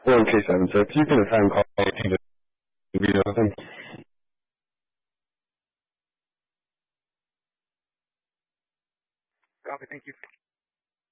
4K7. So if you can assign call to the video, then Copy. Thank you.